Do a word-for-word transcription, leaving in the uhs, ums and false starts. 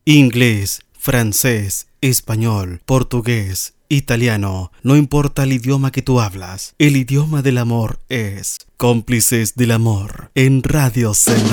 Inglés, francés, español, portugués, italiano, no importa el idioma que tú hablas, el idioma del amor es Cómplices del Amor en Radio Senda.